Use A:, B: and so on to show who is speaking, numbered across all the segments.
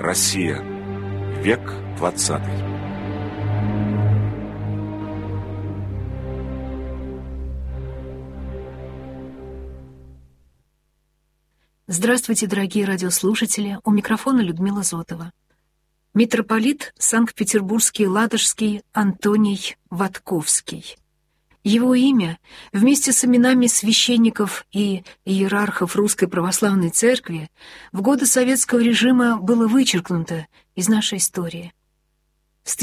A: Россия. Век 20.
B: Здравствуйте, дорогие радиослушатели. У микрофона Людмила Зотова. Митрополит Санкт-Петербургский Ладожский Антоний Ватковский. Его имя вместе с именами священников и иерархов Русской Православной Церкви в годы советского режима было вычеркнуто из нашей истории. С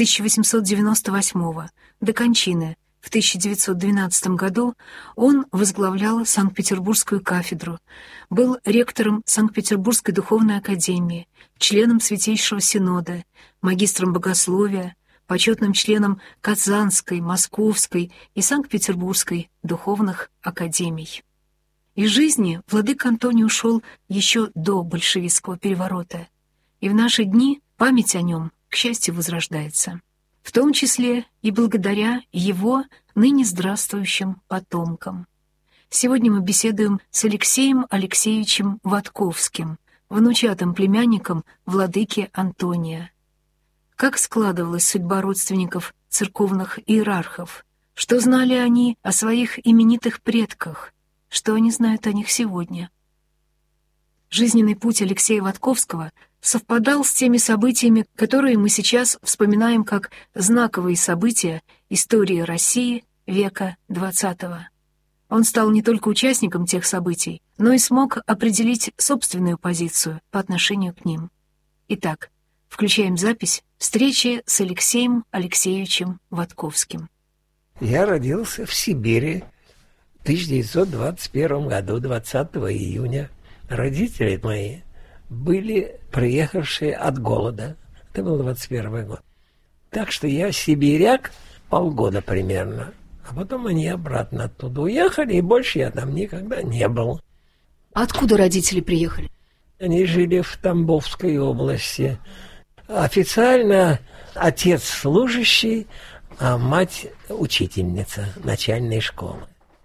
B: 1898 до кончины в 1912 году он возглавлял Санкт-Петербургскую кафедру, был ректором Санкт-Петербургской духовной академии, членом Святейшего Синода, магистром богословия, почетным членом Казанской, Московской и Санкт-Петербургской духовных академий. Из жизни владыка Антоний ушел еще до большевистского переворота, и в наши дни память о нем, к счастью, возрождается, в том числе и благодаря его ныне здравствующим потомкам. Сегодня мы беседуем с Алексеем Алексеевичем Ватковским, внучатым племянником владыки Антония. Как складывалась судьба родственников церковных иерархов? Что знали они о своих именитых предках? Что они знают о них сегодня? Жизненный путь Алексея Ватковского совпадал с теми событиями, которые мы сейчас вспоминаем как знаковые события истории России века XX. Он стал не только участником тех событий, но и смог определить собственную позицию по отношению к ним. Итак, включаем запись встречи с Алексеем Алексеевичем Ватковским.
C: Я родился в Сибири в 1921 году, 20 июня. Родители мои были приехавшие от голода. Это был 21 год. Так что я сибиряк полгода примерно. А потом они обратно оттуда уехали, и больше я там никогда не был.
B: Откуда родители приехали?
C: Они жили в Тамбовской области. Официально отец служащий, а мать учительница начальной школы.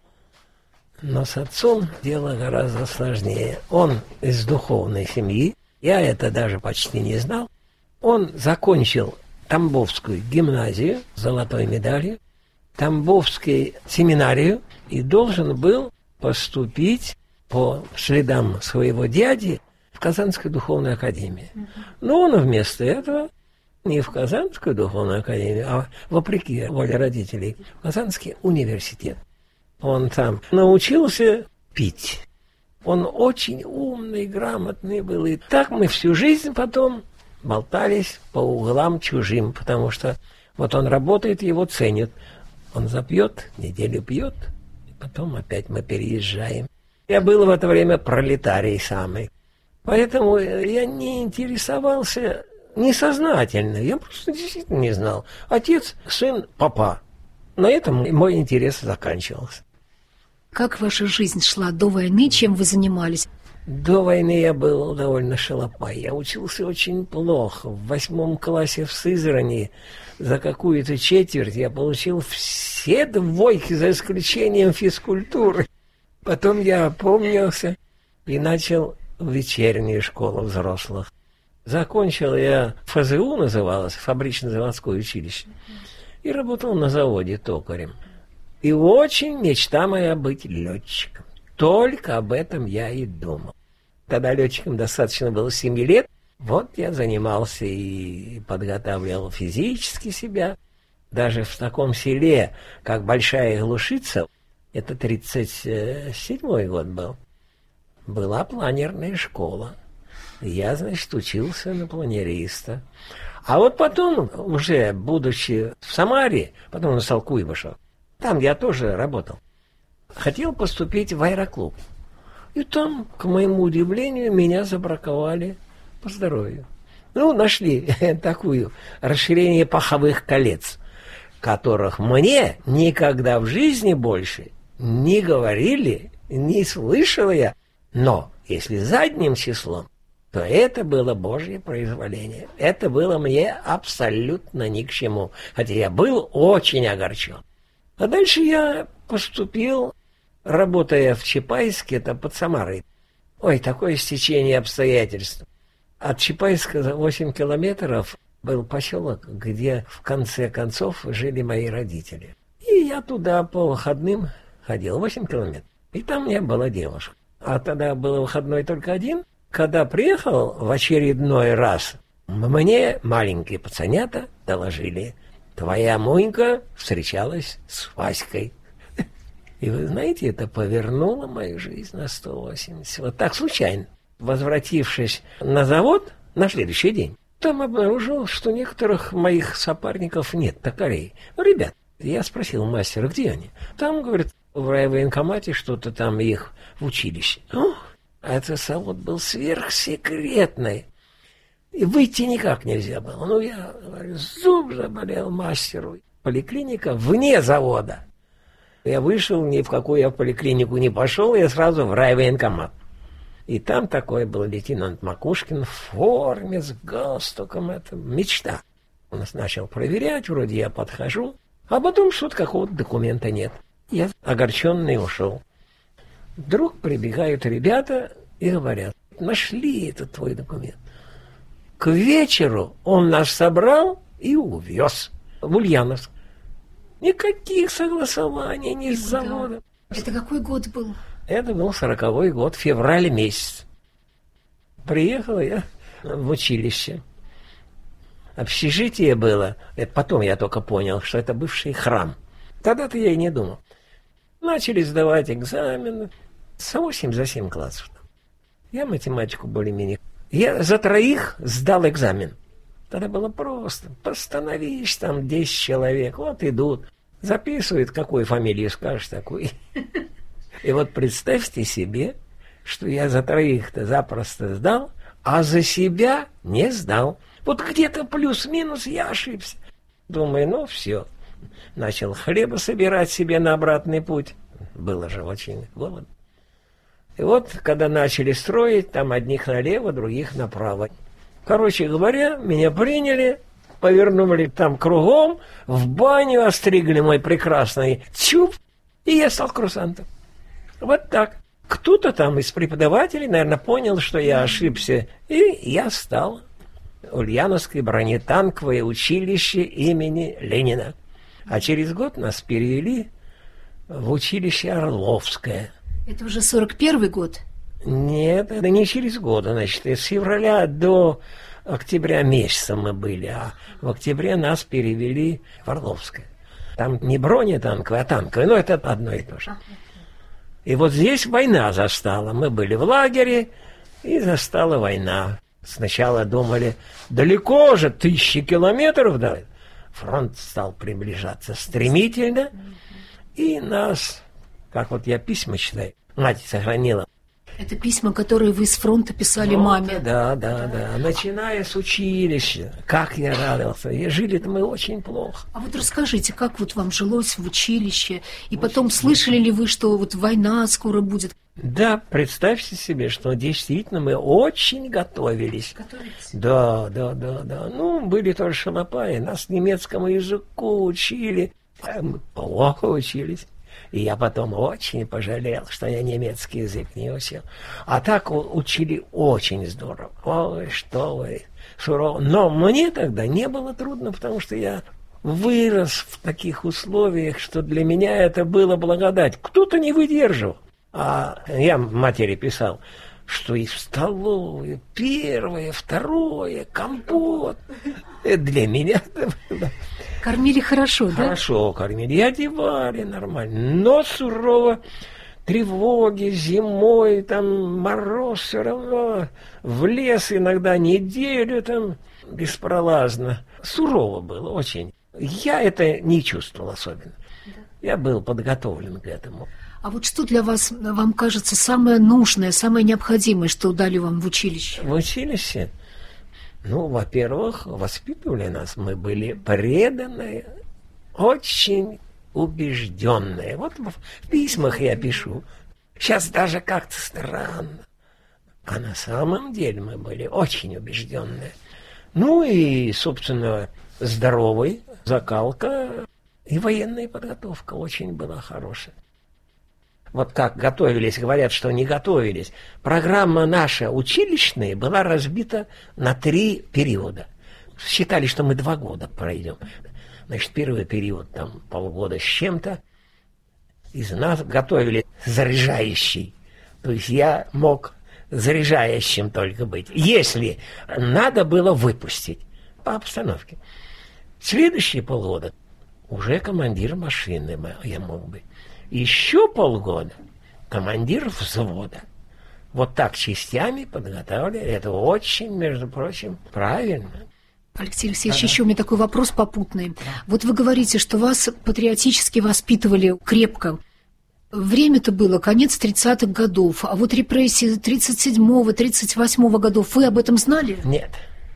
C: Но с отцом дело гораздо сложнее. Он из духовной семьи, я это даже почти не знал. Он закончил Тамбовскую гимназию с золотой медалью, Тамбовскую семинарию и должен был поступить по следам своего дяди в Казанскую духовную академию. Но он вместо этого не в Казанскую духовную академию, а вопреки воле родителей, в Казанский университет. Он там научился пить. Он очень умный, грамотный был. И так мы всю жизнь потом болтались по углам чужим, потому что вот он работает, его ценят. Он запьет, неделю пьет, и потом опять мы переезжаем. Я был в это время пролетарий самый. Поэтому я не интересовался несознательно. Я просто действительно не знал. Отец, сын, папа. На этом мой интерес заканчивался.
B: Как ваша жизнь шла до войны? Чем вы занимались?
C: До войны я был довольно шалопай. Я учился очень плохо. В 8 классе в Сызрани за какую-то четверть я получил все двойки, за исключением физкультуры. Потом я опомнился и начал вечернюю школу взрослых. Закончил я ФЗУ, называлось, фабрично-заводское училище, и работал на заводе токарем. И очень мечта моя быть летчиком. Только об этом я и думал. Когда летчиком достаточно было 7 лет, вот я занимался и подготавливал физически себя. Даже в таком селе, как Большая Глушица, это 37-й год был, была планерная школа. Я, значит, учился на планериста. А вот потом, уже будучи в Самаре, потом на Салкуйбышев, там я тоже работал, хотел поступить в аэроклуб. И там, к моему удивлению, меня забраковали по здоровью. Ну, нашли такое расширение паховых колец, которых мне никогда в жизни больше не говорили, не слышал я. Но если задним числом, то это было Божье произволение. Это было мне абсолютно ни к чему. Хотя я был очень огорчен. А дальше я поступил, работая в Чапаевске, это под Самарой. Ой, такое стечение обстоятельств. От Чапаевска за 8 километров был поселок, где в конце концов жили мои родители. И я туда по выходным ходил, 8 километров. И там у меня была девушка. А тогда был выходной только один. Когда приехал в очередной раз, мне маленькие пацанята доложили: твоя Монька встречалась с Васькой. И вы знаете, это повернуло мою жизнь на 180. Вот так случайно. Возвратившись на завод на следующий день, там обнаружил, что некоторых моих сопарников нет, токарей. Ребят, я спросил мастера, где они? Там, говорит, в райвоенкомате что-то там их в училище. Этот завод был сверхсекретный. И выйти никак нельзя было. Ну, я говорю, зуб заболел мастеру. Поликлиника вне завода. Я вышел, ни в какую я поликлинику не пошел, я сразу в райвоенкомат. И там такой был лейтенант Макушкин в форме, с галстуком. Это мечта. Он нас начал проверять, вроде я подхожу, а потом что-то какого-то документа нет. Я огорченный ушел. Вдруг прибегают ребята и говорят: нашли этот твой документ. К вечеру он нас собрал и увез в Ульяновск. Никаких согласований ни с заводом.
B: Это какой год был?
C: Это был 40-й год, февраль месяц. Приехал я в училище. Общежитие было, это потом я только понял, что это бывший храм. Тогда-то я и не думал. Начали сдавать экзамены. За 7 классов. Я математику более-менее. Я за 3 сдал экзамен. Тогда было просто. Постановишь, там 10 человек. Вот идут. Записывают, какую фамилию скажешь, такую. И вот представьте себе, что я за 3-то запросто сдал, а за себя не сдал. Вот где-то плюс-минус я ошибся. Думаю, ну все. Начал хлеба собирать себе на обратный путь. Было же очень голодно. И вот, когда начали строить, там одних налево, других направо. Короче говоря, меня приняли, повернули там кругом, в баню остригли мой прекрасный чуб, и я стал курсантом. Вот так. Кто-то там из преподавателей, наверное, понял, что я ошибся, и я стал Ульяновское бронетанковое училище имени Ленина. А через год нас перевели в училище Орловское.
B: Это уже 41-й год?
C: Нет, это не через год, значит, с февраля до октября месяца мы были, а в октябре нас перевели в Орловское. Там не бронетанковое, а танковое, но это одно и то же. И вот здесь война застала. Мы были в лагере, и застала война. Сначала думали, далеко же, 1000 километров, да. Фронт стал приближаться стремительно, и нас, как вот я письма читаю, мать сохранила.
B: Это письма, которые вы с фронта писали маме.
C: Да. Начиная с училища. Как я радовался. И жили-то мы очень плохо.
B: А вот расскажите, как вот вам жилось в училище? И потом слышали ли вы, что вот война скоро будет?
C: Да, представьте себе, что действительно мы очень готовились.
B: Готовились?
C: Да. Ну, были тоже шалопаи. Нас немецкому языку учили. Мы плохо учились. И я потом очень пожалел, что я немецкий язык не учил. А так учили очень здорово. Ой, что вы, сурово. Но мне тогда не было трудно, потому что я вырос в таких условиях, что для меня это было благодать. Кто-то не выдерживал. А я матери писал, что и в столовую, первое, второе, компот. Это для меня это было...
B: Кормили хорошо, да?
C: Хорошо кормили, и одевали нормально, но сурово, тревоги зимой, там мороз все равно, в лес иногда неделю там беспролазно. Сурово было очень. Я это не чувствовал особенно. Да. Я был подготовлен к этому.
B: А вот что для вас, вам кажется, самое нужное, самое необходимое, что дали вам в училище?
C: В училище? Ну, во-первых, воспитывали нас, мы были преданные, очень убежденные. Вот в письмах я пишу. Сейчас даже как-то странно. А на самом деле мы были очень убежденные. Ну и, собственно, здоровый, закалка и военная подготовка очень была хорошая. вот как готовились, говорят, что не готовились. Программа наша училищная была разбита на 3 периода. Считали, что мы 2 года пройдем. Значит, первый период, там, полгода с чем-то. Из нас готовили заряжающий. То есть я мог заряжающим только быть. Если надо было выпустить по обстановке. Следующие полгода уже командир машины я мог быть. Еще полгода командир взвода. Вот так частями подготавливали. Это очень, между прочим, правильно.
B: Алексей Алексеевич, еще у меня такой вопрос попутный. Вот вы говорите, что вас патриотически воспитывали крепко. Время-то было конец 30-х годов, а вот репрессии 37-го, 38-го годов, вы об этом знали?
C: Нет.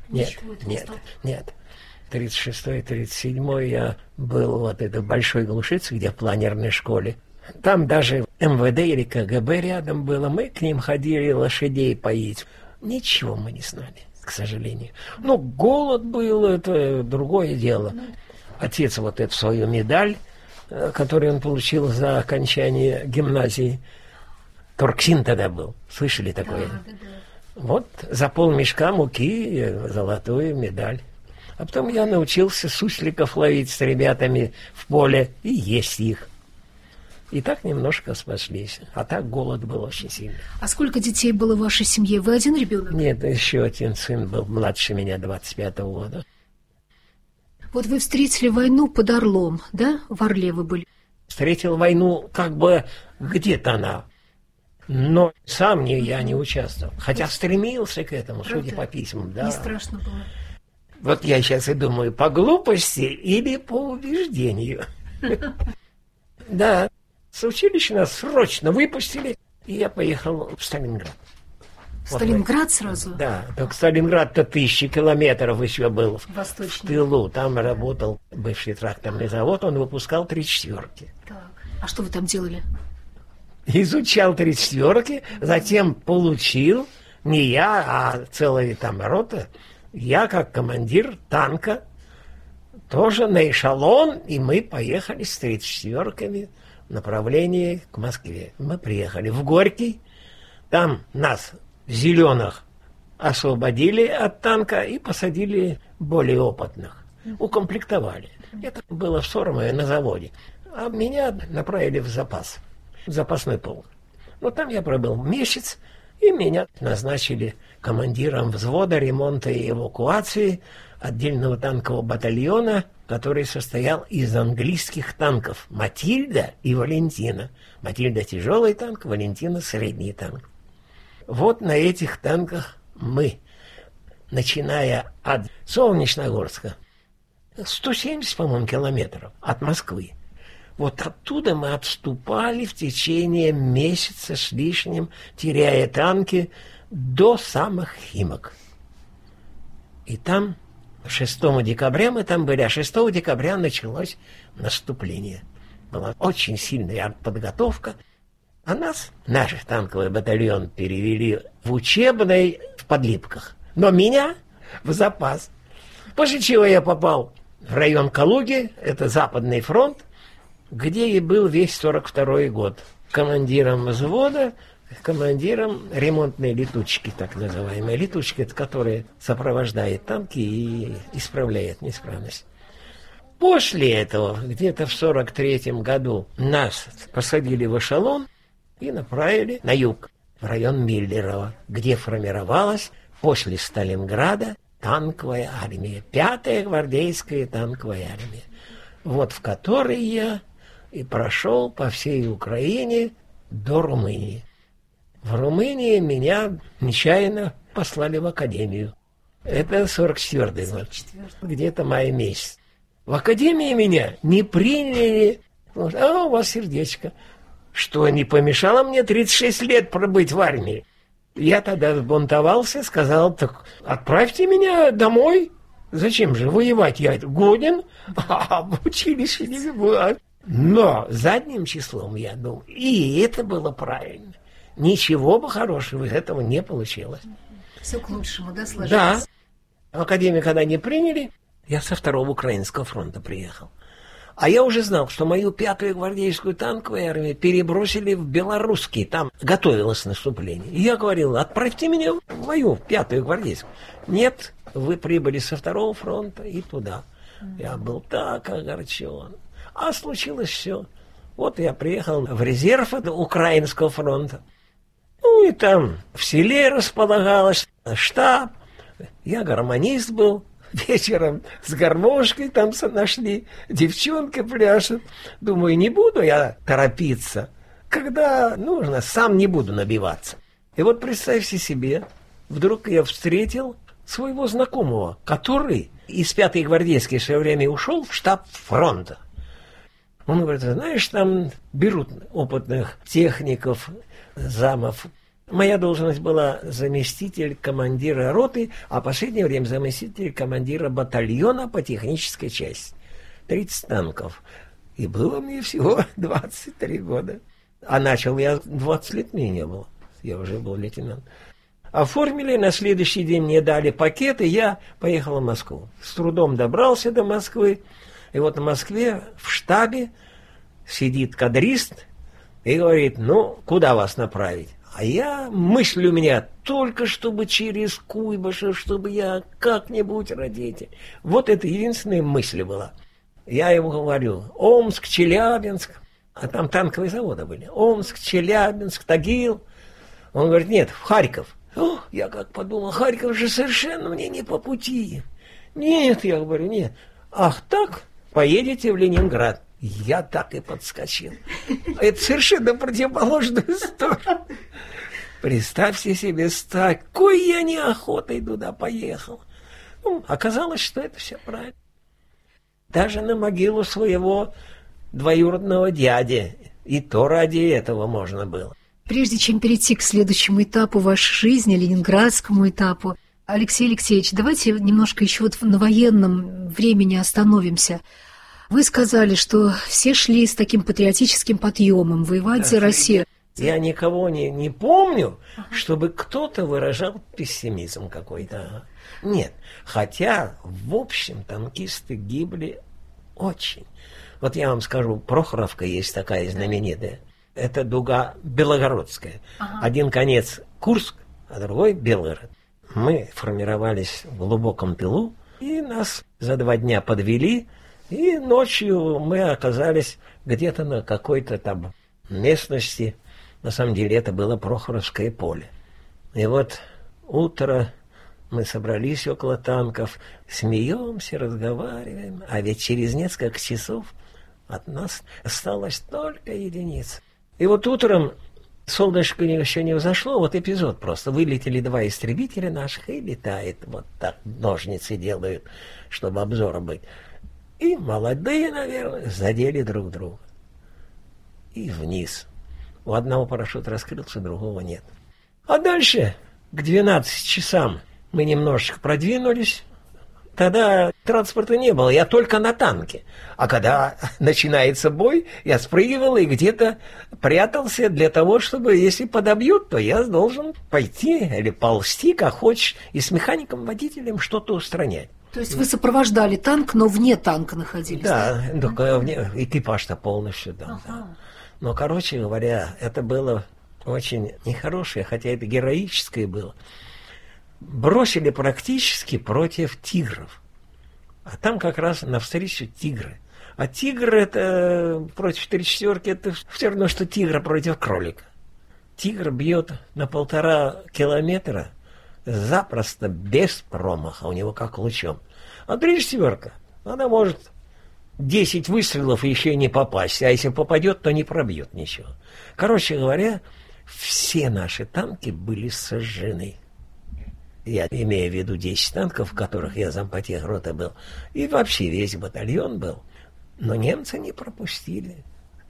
C: 36-й, 37-й я был вот это в Большой Глушице, где в планерной школе. Там даже МВД или КГБ рядом было. Мы к ним ходили лошадей поить. Ничего мы не знали, к сожалению. Ну, голод был, это другое дело. Отец вот эту свою медаль, которую он получил за окончание гимназии, Торксин тогда был. Слышали такое? Да. Вот за полмешка муки золотую медаль. А потом я научился сусликов ловить с ребятами в поле и есть их. И так немножко спаслись. А так голод был очень сильный.
B: А сколько детей было в вашей семье? Вы один ребенок?
C: Нет, еще один сын был младше меня, 25-го года.
B: Вот вы встретили войну под Орлом, да? В Орле вы были.
C: Встретил войну как бы где-то она. Но сам я не участвовал. Хотя стремился к этому, правда? Судя по письмам. Да.
B: Не страшно было.
C: Вот я сейчас и думаю, по глупости или по убеждению. Да, с училища нас срочно выпустили, и я поехал в Сталинград.
B: В Сталинград сразу?
C: Да, так Сталинград-то 1000 километров еще был
B: восточный.
C: В тылу. Там работал бывший тракторный завод, он выпускал 34-ки.
B: Так, а что вы там делали?
C: Изучал 34-ки, затем получил, не я, а целая там рота, я как командир танка, тоже на эшелон, и мы поехали с 34-ками в направлении к Москве. Мы приехали в Горький, там нас, зеленых, освободили от танка и посадили более опытных, укомплектовали. Это было в Сормове на заводе. А меня направили в запасной полк. Но там я пробыл месяц, и меня назначили командиром взвода ремонта и эвакуации отдельного танкового батальона, который состоял из английских танков «Матильда» и «Валентина». «Матильда» — тяжелый танк, «Валентина» — средний танк. Вот на этих танках мы, начиная от Солнечногорска, 170, по-моему, километров от Москвы, вот оттуда мы отступали в течение месяца с лишним, теряя танки до самых Химок. И там 6 декабря мы там были, а 6 декабря началось наступление. Была очень сильная подготовка. А нас, наш танковый батальон, перевели в учебный в Подлипках. Но меня в запас. После чего я попал в район Калуги, это Западный фронт, где и был весь 42-й год. Командиром взвода, командиром ремонтной летучки, так называемой. Летучки, которая сопровождает танки и исправляет неисправность. После этого, где-то в 43-м году, нас посадили в эшелон и направили на юг, в район Миллерово, где формировалась после Сталинграда танковая армия, 5-я гвардейская танковая армия, вот в которой я и прошел по всей Украине до Румынии. В Румынии меня нечаянно послали в академию. Это 44-й год, где-то май месяц. В академии меня не приняли. А у вас сердечко. Что не помешало мне 36 лет пробыть в армии? Я тогда взбунтовался, сказал, так отправьте меня домой. Зачем же воевать? Я годен, а в училище не бываю. Но задним числом, я думал, и это было правильно. Ничего бы хорошего из этого не получилось.
B: Все к лучшему, да, сложилось?
C: Да. В академию, когда не приняли, я со 2-го Украинского фронта приехал. А я уже знал, что мою 5-ю гвардейскую танковую армию перебросили в Белорусский, там готовилось наступление. И я говорил, отправьте меня в мою 5-ю гвардейскую. Нет, вы прибыли со 2-го фронта и туда. Я был так огорчен. А случилось все. Вот я приехал в резерв от Украинского фронта. Ну и там в селе располагалось штаб. Я гармонист был. Вечером с гармошкой там нашли, девчонка пляшет. Думаю, не буду я торопиться. Когда нужно, сам не буду набиваться. И вот представьте себе, вдруг я встретил своего знакомого, который из 5-й гвардейской в свое время ушел в штаб фронта. Он говорит, знаешь, там берут опытных техников, замов. Моя должность была заместитель командира роты, а в последнее время заместитель командира батальона по технической части. 30 танков. И было мне всего 23 года. А начал я 20 лет, мне не было. Я уже был лейтенант. Оформили, на следующий день мне дали пакет, и я поехал в Москву. С трудом добрался до Москвы. И вот в Москве в штабе сидит кадрист и говорит, ну, куда вас направить? А мысль у меня только чтобы через Куйбышев, чтобы я как-нибудь родитель. Вот это единственная мысль была. Я ему говорю, Омск, Челябинск, а там танковые заводы были. Омск, Челябинск, Тагил. Он говорит, нет, в Харьков. Я как подумал, Харьков же совершенно мне не по пути. Нет, я говорю, нет. Ах так, поедете в Ленинград. Я так и подскочил. Это совершенно противоположную сторону. Представьте себе, с такой я неохотой туда поехал. Оказалось, что это все правильно. Даже на могилу своего двоюродного дяди. И то ради этого можно было.
B: Прежде чем перейти к следующему этапу вашей жизни, ленинградскому этапу, Алексей Алексеевич, давайте немножко еще вот на военном времени остановимся. Вы сказали, что все шли с таким патриотическим подъемом воевать за Россию.
C: Я никого не помню, чтобы кто-то выражал пессимизм какой-то. Нет. Хотя, в общем, танкисты гибли очень. Вот я вам скажу, Прохоровка есть такая знаменитая. Это дуга Белогородская. Один конец Курск, а другой Белгород. Мы формировались в глубоком тылу, и нас за 2 дня подвели. И ночью мы оказались где-то на какой-то там местности. На самом деле это было Прохоровское поле. И вот утро мы собрались около танков, смеемся, разговариваем, а ведь через несколько часов от нас осталось только единиц. И вот утром солнышко еще не взошло, вот эпизод просто. Вылетели 2 истребителя наших и летает. Вот так ножницы делают, чтобы обзора быть. И молодые, наверное, задели друг друга. И вниз. У одного парашют раскрылся, другого нет. А дальше, к 12 часам, мы немножечко продвинулись. Тогда транспорта не было, я только на танке. А когда начинается бой, я спрыгивал и где-то прятался для того, чтобы, если подобьют, то я должен пойти или ползти, как хочешь, и с механиком-водителем что-то устранять.
B: То есть вы сопровождали танк, но вне танка находились?
C: Да, только экипаж-то полностью, да. Но, короче говоря, это было очень нехорошее, хотя это героическое было. Бросили практически против тигров. А там как раз навстречу тигры. А тигр это против 3/4, это все равно, что тигр против кролика. Тигр бьет на 1,5 километра запросто, без промаха, у него как лучом. А 3/4, она может 10 выстрелов и еще и не попасть, а если попадет, то не пробьет ничего. Короче говоря, все наши танки были сожжены. Я имею в виду 10 танков, в которых я зампотех роты был, и вообще весь батальон был. Но немцы не пропустили.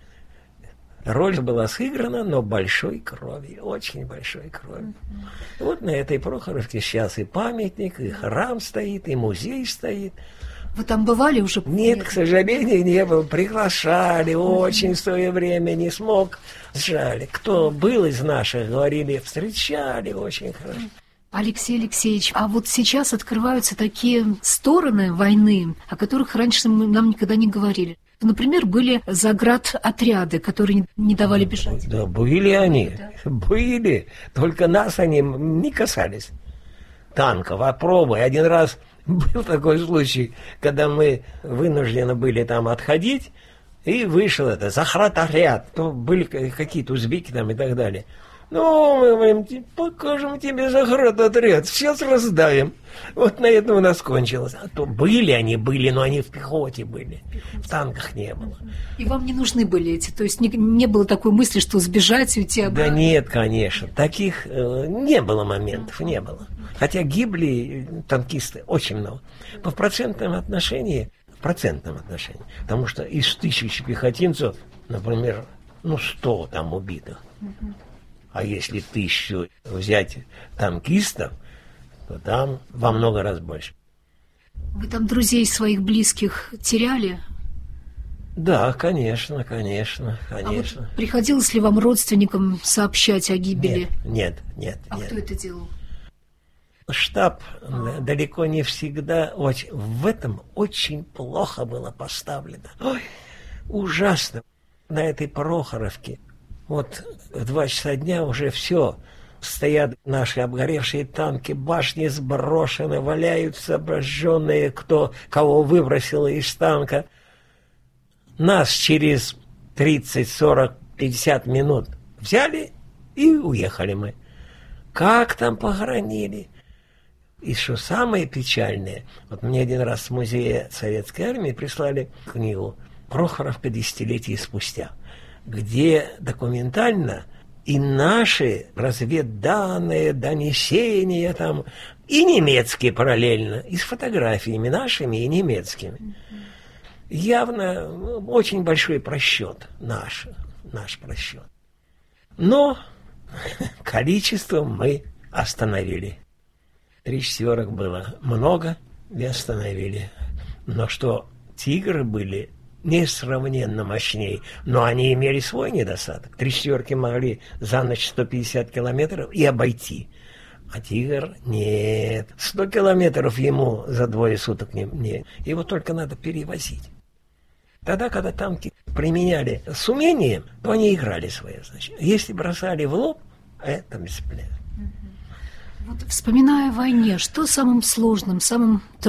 C: Роль была сыграна, но большой кровью, очень большой кровью. Вот на этой Прохоровке сейчас и памятник, и храм стоит, и музей стоит.
B: Вы там бывали уже?
C: Нет, к сожалению, не был. Приглашали очень в свое время, не смог. Жаль. Кто был из наших, говорили, встречали очень хорошо.
B: Алексей Алексеевич, а вот сейчас открываются такие стороны войны, о которых раньше нам никогда не говорили. Например, были заградотряды, которые не давали бежать.
C: Да, были они, были. Только нас они не касались. Танков, попробуй. Один раз был такой случай, когда мы вынуждены были там отходить, и вышел это заградотряд. То были какие-то узбеки там и так далее. Ну, мы говорим, покажем тебе заградотряд, сейчас раздавим. Вот на этом у нас кончилось. А то были, но они в пехоте были, в танках не было.
B: И вам не нужны были эти, то есть не было такой мысли, что сбежать и уйти обратно?
C: Да нет, конечно, таких не было моментов, не было. Хотя гибли танкисты очень много. В процентном отношении, потому что из 1000 пехотинцев, например, 100 там убитых. А если 1000 взять танкистов, то там во много раз больше.
B: Вы там друзей своих близких теряли?
C: Да, конечно.
B: А вот приходилось ли вам родственникам сообщать о гибели?
C: Нет.
B: Кто это делал?
C: Штаб далеко не всегда в этом очень плохо было поставлено. Ой, ужасно. На этой Прохоровке вот в 2 часа дня уже все. Стоят наши обгоревшие танки, башни сброшены, валяются обожженные, кого выбросило из танка. Нас через 30, 40, 50 минут взяли и уехали мы. Как там похоронили? И что самое печальное, вот мне один раз с музея Советской Армии прислали книгу «Прохоровка десятилетия спустя», где документально и наши разведданные, донесения там, и немецкие параллельно, и с фотографиями нашими и немецкими. Явно очень большой просчет наш просчет. Но количеством мы остановили. 3 четверок было много, и остановили. Но что «Тигры» были несравненно мощнее, но они имели свой недостаток. 3 четверки могли за ночь 150 километров и обойти. А «Тигр» нет. 100 километров ему за 2 суток не. Его только надо перевозить. Тогда, когда танки применяли с умением, то они играли свое значение. Если бросали в лоб, это бесполезно.
B: Вот, вспоминая о войне, что самым сложным, самым